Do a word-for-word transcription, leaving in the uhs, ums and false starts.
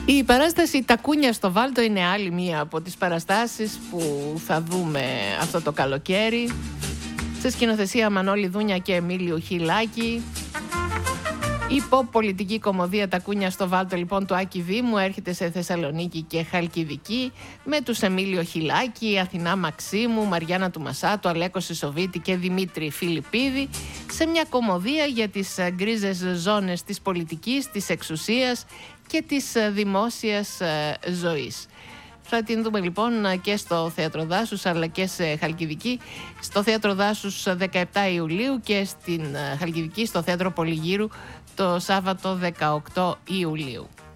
Η παράσταση «Τα κούνια στο Βάλτο» είναι άλλη μία από τις παραστάσεις που θα δούμε αυτό το καλοκαίρι. Σε σκηνοθεσία Μανώλη Δούνια και Εμίλιου Χιλάκη. Η pop-πολιτική κομμωδία «Τα κούνια στο Βάλτο» λοιπόν του Άκη Δήμου έρχεται σε Θεσσαλονίκη και Χαλκιδική με τους Εμίλιο Χιλάκη, Αθηνά Μαξίμου, Μαριάννα του Μασάτου, Αλέκο Σισοβίτη και Δημήτρη Φιλιππίδη σε μια κομμωδία για τις γκρίζες ζώνες της πολιτικής, της εξουσίας και της δημόσιας ζωής. Θα την δούμε λοιπόν και στο Θέατρο Δάσους αλλά και σε Χαλκιδική. Στο Θέατρο Δάσους δεκαεπτά Ιουλίου και στην Χαλκιδική στο Θέατρο Πολυγύρου το Σάββατο δεκαοκτώ Ιουλίου.